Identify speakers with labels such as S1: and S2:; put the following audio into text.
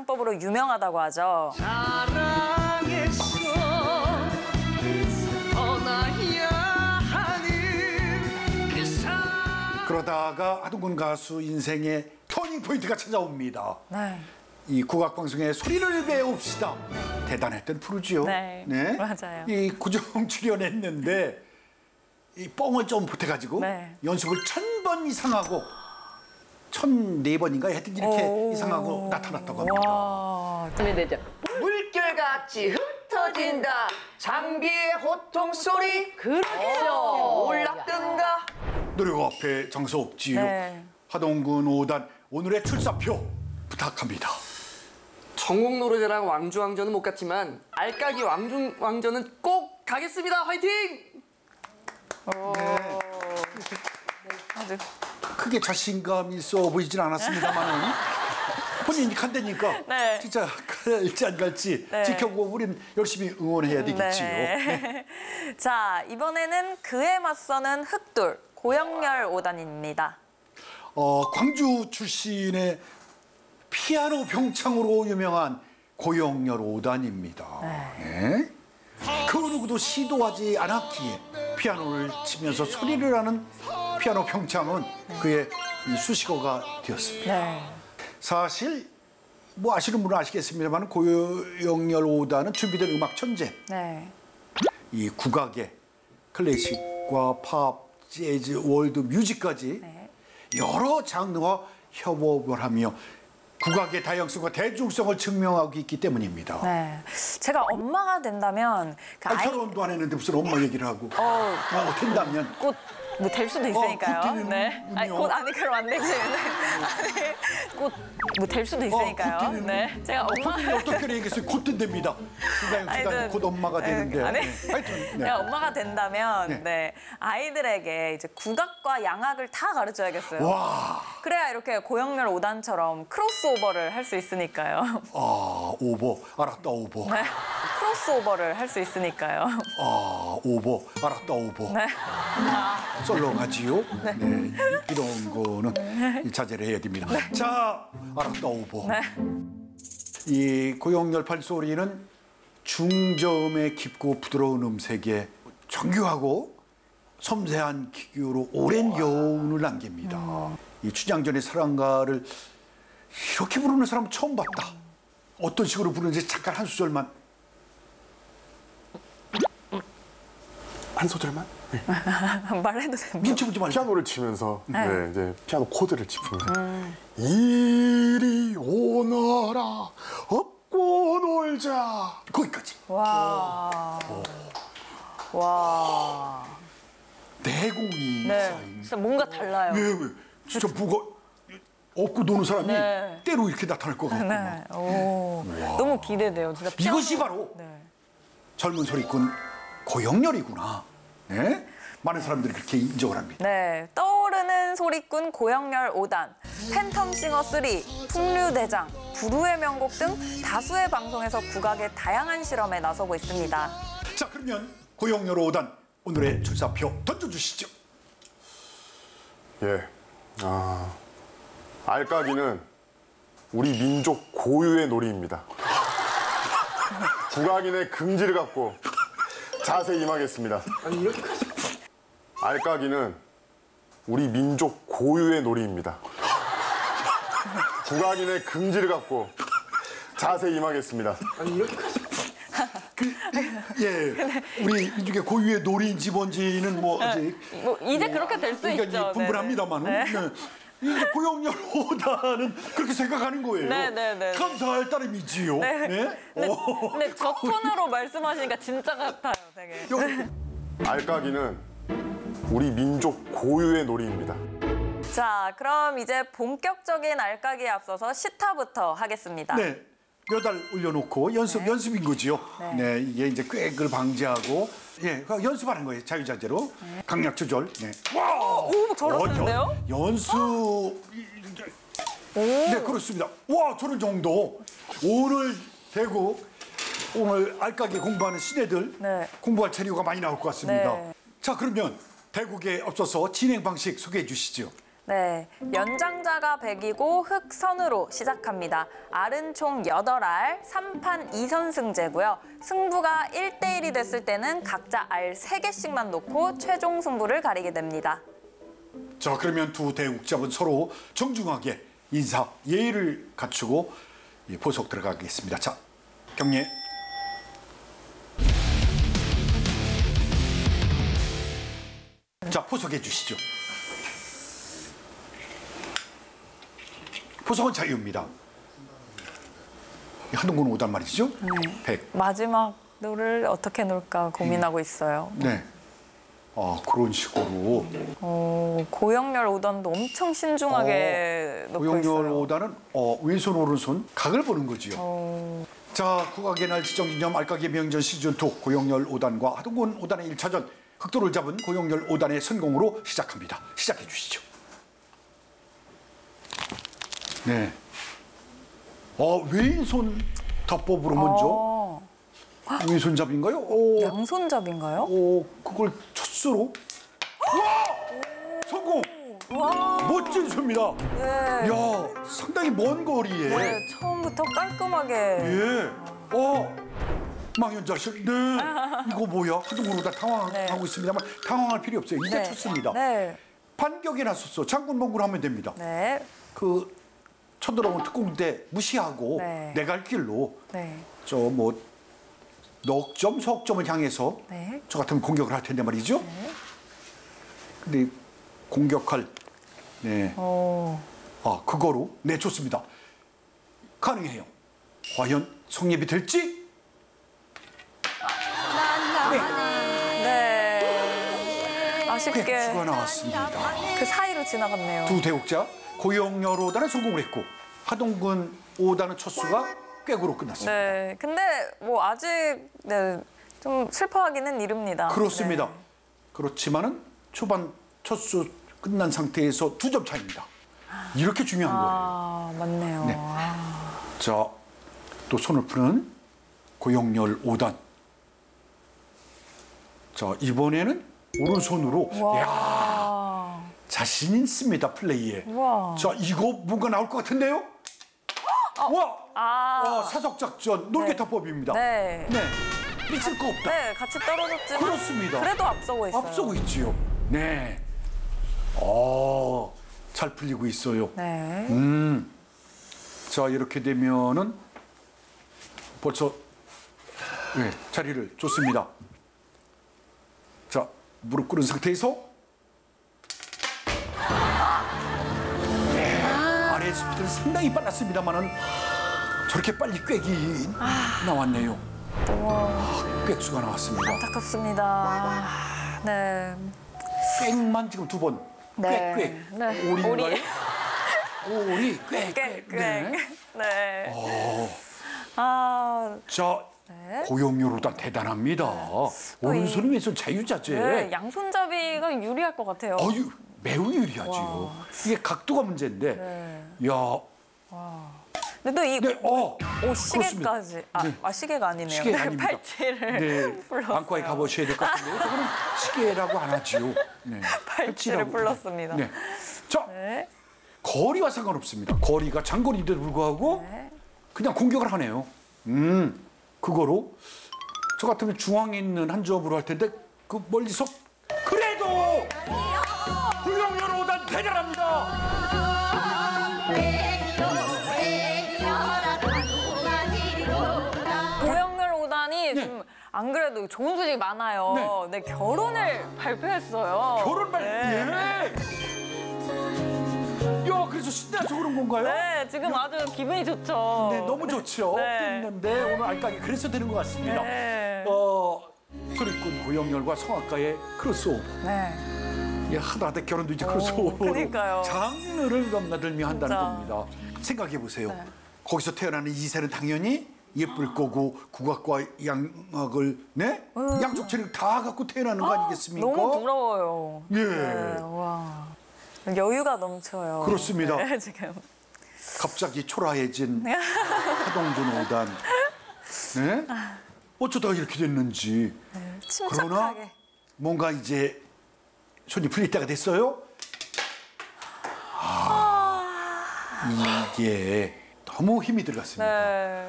S1: 창법으로 유명하다고 하죠.
S2: 사랑했어 떠나야 하는 그 사람.
S3: 그러다가 하동근 가수 인생의 터닝 포인트가 찾아옵니다.
S1: 네.
S3: 이 국악방송에 소리를 배웁시다. 대단했던 프로지요.
S1: 네, 맞아요.
S3: 이 구정 출연했는데 이 뻥을 좀 보태가지고
S1: 네.
S3: 연습을 1000번 이상 하고 1004번인가 하여튼 이렇게 이상하고 나타났다고 합니다.
S1: 와.
S4: 되죠. 물결같이 흩어진다 장비의 호통 소리 그러게요 올랐던가.
S3: 노력 앞에 장사 없지요.
S1: 네.
S3: 하동근 5단 오늘의 출사표 부탁합니다.
S5: 전국 노래자랑 왕주왕전은 못 갔지만 알까기 왕주왕전은 꼭 가겠습니다. 화이팅!
S1: 아주
S3: 크게 자신감 있어 보이진 않았습니다만은 본인이 간다니까
S1: 네.
S3: 진짜 갈지 안 갈지
S1: 네.
S3: 지켜보고 우린 열심히 응원해야 되겠지요.
S1: 네. 자, 이번에는 그에 맞서는 흑돌 고영렬 5단입니다.
S3: 광주 출신의 피아노 병창으로 유명한 고영렬 5단입니다. 네. 그 누구도 시도하지 않았기에 피아노를 치면서 소리를 하는 피아노 병창은 그의 이 수식어가 되었습니다.
S1: 네.
S3: 사실 뭐 아시는 분은 아시겠습니다만 고영렬 5단은 준비된 음악 천재.
S1: 네.
S3: 이 국악의 클래식과 팝, 재즈, 월드 뮤직까지
S1: 네.
S3: 여러 장르와 협업을 하며 국악의 다양성과 대중성을 증명하고 있기 때문입니다.
S1: 네. 제가 엄마가 된다면 그
S3: 아니, 결혼도 안 했는데 무슨 엄마 얘기를 하고 된다면
S1: 곧 뭐 될 수도 있으니까요.
S3: 그때는요?
S1: 네. 아니, 곧 아니 그럼 안 되지. 네. 아니, 곧 뭐 될 수도 있으니까요.
S3: 그때는
S1: 네. 제가 엄마
S3: 그때는 어떻게 얘기했어요? 곧 된답니다.
S1: 하여튼,
S3: 곧 엄마가 되는데.
S1: 아니,
S3: 하여튼 네.
S1: 내가 엄마가 된다면
S3: 네.
S1: 네. 아이들에게 이제 국악과 양악을 다 가르쳐야겠어요.
S3: 와,
S1: 그래야 이렇게 고영렬 5단처럼 크로스오버를 할 수 있으니까요.
S3: 오버 알았다 오버.
S1: 네. 크로스오버를 할 수 있으니까요.
S3: 오버 알았다 오버.
S1: 네.
S3: 썰렁하지요? 네. 이런 거는 자제를 해야 됩니다. 자, 알았다 오버.
S1: 네.
S3: 이 고영렬 판소리는 중저음의 깊고 부드러운 음색에 정교하고 섬세한 기교로 오랜 여운을 남깁니다. 이 춘향전의 사랑가를 이렇게 부르는 사람 처음 봤다. 어떤 식으로 부르는지 잠깐 한 소절만.
S6: 한 소절만? 네.
S1: 말해도 됩니다.
S3: 눈치 보지 말고.
S6: 피아노를 치면서
S1: 네.
S6: 네, 이제 피아노 코드를 짚으면서 이리 오너라 업고 놀자
S3: 거기까지.
S1: 와. 와.
S3: 내공이
S1: 네.
S3: 쌓인.
S1: 진짜 뭔가 달라요.
S3: 왜? 진짜 뭐가 업고 노는 사람이
S1: 네.
S3: 때로 이렇게 나타날 것 같고.
S1: 네. 오. 너무 기대돼요. 진짜 피아노.
S3: 이것이 바로
S1: 네.
S3: 젊은 소리꾼 고영렬이구나. 네? 많은 사람들이 그렇게 인정을 합니다.
S1: 네, 떠오르는 소리꾼 고영렬 5단, 팬텀싱어 3, 풍류대장, 부르의 명곡 등 다수의 방송에서 국악의 다양한 실험에 나서고 있습니다.
S3: 자, 그러면 고영렬 5단 오늘의 출사표 던져주시죠.
S6: 예. 알까기는 우리 민족 고유의 놀이입니다. 국악인의 긍지를 갖고 자세히 임하겠습니다. 아니 이렇게까지. 알까기는 우리 민족 고유의 놀이입니다. 국악인의 긍지를 갖고 자세히 임하겠습니다. 아니 이렇게까지.
S3: 우리 민족의 고유의 놀이인지 뭔지는 뭐 아직
S1: 뭐 이제 그렇게 될 수
S3: 그러니까
S1: 있죠.
S3: 이제 분분합니다만은 이제 고영렬 5단은 그렇게 생각하는 거예요.
S1: 네.
S3: 감사할 따름이지요. 네.
S1: 근데 저 톤으로 말씀하시니까 진짜 같아요, 되게.
S6: 알까기는 우리 민족 고유의 놀이입니다.
S1: 자, 그럼 이제 본격적인 알까기에 앞서서 시타부터 하겠습니다.
S3: 네. 몇 달 올려놓고 연습인 거지요. 네. 이게 이제 꾀을 방지하고 연습하는 거예요. 자유자재로. 강약 조절. 네.
S1: 오, 저러는데요?
S3: 연습. 네, 그렇습니다. 와, 저런 정도. 오늘 대구 오늘 알까기 공부하는 시대들
S1: 네.
S3: 공부할 재료가 많이 나올 것 같습니다.
S1: 네.
S3: 자, 그러면 대국에 앞서서 진행 방식 소개해 주시죠.
S1: 네, 연장자가 100이고 흑선으로 시작합니다. 알은 총 8알, 3판 2선승제고요. 승부가 1대1이 됐을 때는 각자 알 3개씩만 놓고 최종 승부를 가리게 됩니다.
S3: 자, 그러면 두 대국장은 서로 정중하게 인사 예의를 갖추고 보석 들어가겠습니다. 자, 경례. 자, 포석해 주시죠. 포석은 자유입니다. 한동군 5단 말이죠?
S1: 네.
S3: 100.
S1: 마지막 노를 어떻게 놓을까 고민하고 있어요.
S3: 네. 그런 식으로.
S1: 고영렬 5단도 엄청 신중하게 놓고
S3: 고영렬
S1: 있어요.
S3: 5단은 왼손 오른손 각을 보는 거지요. 자, 국악의 날 지정기념 알까기 명전 시즌2 고영렬 5단과 하동군 5단의 1차전 흑도를 잡은 고영렬 5단의 선공으로 시작합니다. 시작해 주시죠. 네. 왼손 답법으로 먼저. 왼손잡인가요?
S1: 양손잡인가요?
S3: 그걸 첫수로. 와! 성공! 멋진 수입니다.
S1: 네.
S3: 야, 상당히 먼 거리에.
S1: 네, 처음부터 깔끔하게.
S3: 예. 망연자실. 네. 이거 뭐야? 하동으로 다 당황하고
S1: 네.
S3: 있습니다만 당황할 필요 없어요. 이제
S1: 네.
S3: 쳤습니다.
S1: 네.
S3: 반격에 나섰어. 장군봉구를 하면 됩니다.
S1: 네.
S3: 그 쳐들어온 특공대 무시하고
S1: 네.
S3: 내 갈 길로
S1: 네.
S3: 저 뭐 넉점, 석점을 향해서
S1: 네.
S3: 저 같으면 공격을 할 텐데 말이죠. 근데 공격할 네. 그거로 네, 좋습니다. 가능해요. 과연 성립이 될지?
S1: 네. 아쉽게
S3: 꽤 나왔습니다.
S1: 그 사이로 지나갔네요.
S3: 두 대국자 고영렬 5단은 성공을 했고 하동군 5단은 첫수가 꾀구로 끝났습니다.
S1: 네. 근데 뭐 아직 좀 슬퍼하기는 이릅니다.
S3: 그렇습니다.
S1: 네.
S3: 그렇지만은 초반 첫수 끝난 상태에서 2점 차입니다. 이렇게 중요한 거예요.
S1: 맞네요.
S3: 네. 자, 또 손을 푸는 고영렬 5단. 자, 이번에는 오른손으로. 야, 자신 있습니다, 플레이에.
S1: 와.
S3: 자, 이거 뭔가 나올 것 같은데요? 와! 사석작전, 놀개탑법입니다.
S1: 네.
S3: 네. 믿을 거 없다.
S1: 네, 같이 떨어졌지만
S3: 그렇습니다.
S1: 그래도 앞서고 있어요.
S3: 앞서고 있지요. 네. 잘 풀리고 있어요.
S1: 네.
S3: 자, 이렇게 되면은 벌써 자리를 줬습니다. 자, 무릎 꿇은 상태에서 아래 스피드는 상당히 빨랐습니다만은 저렇게 빨리 꾀기 나왔네요. 꾀수가 나왔습니다.
S1: 안타깝습니다. 네.
S3: 꾀만 지금 2번.
S1: 네.
S3: 꾀.
S1: 네.
S3: 오리인가요? 오리, 꾀.
S1: 꽤.
S3: 네.
S1: 네.
S3: 자,
S1: 네.
S3: 고영렬 5단 대단합니다. 오른손이 왼손 자유자재.
S1: 네, 양손잡이가 유리할 것 같아요.
S3: 매우 유리하지요. 이게 각도가 문제인데.
S1: 네.
S3: 야,
S1: 근데 또 이
S3: 네,
S1: 시계까지.
S3: 네.
S1: 시계가 아니네요.
S3: 시계 아닙니다.
S1: 팔찌를
S3: 네,
S1: 불렀어요.
S3: 안과에 가보셔야 될 것 같은데 저거는 시계라고 안 하지요. 네,
S1: 팔찌를 불렀습니다.
S3: 네. 자,
S1: 네.
S3: 거리와 상관없습니다. 거리가 장거리인데도 불구하고 그냥 공격을 하네요. 그거로 저 같으면 중앙에 있는 한 조합으로 할 텐데 그 멀리서 그래도 고영렬 5단 대단합니다.
S1: 고영렬 5단이 좀 안 그래도 좋은 소식이 많아요. 네, 결혼을 발표했어요.
S3: 결혼 말
S1: 네.
S3: 야, 그래서 신나서 그런 건가요?
S1: 네, 지금 아주 기분이 좋죠.
S3: 네, 너무 좋죠.
S1: 네.
S3: 했는데 오늘 알까기 그래서 되는 것 같습니다.
S1: 네.
S3: 소리꾼 고영렬과 성악가의 크로스오버.
S1: 네.
S3: 예, 하다 결혼도 이제 크로스오버로
S1: 그러니까요.
S3: 장르를 넘나들며 한다는
S1: 진짜.
S3: 겁니다. 생각해 보세요.
S1: 네.
S3: 거기서 태어나는 이세는 당연히 예쁠 거고 국악과 양악을 양쪽 체력 다 갖고 태어나는 거 아니겠습니까?
S1: 너무 부러워요.
S3: 예.
S1: 네, 와. 여유가 넘쳐요.
S3: 그렇습니다.
S1: 네, 지금.
S3: 갑자기 초라해진 하동준 5단. 네? 어쩌다가 이렇게 됐는지. 그러나
S1: 침착하게.
S3: 뭔가 이제 손이 풀릴 때가 됐어요. 이게 너무 힘이 들어갔습니다.
S1: 네.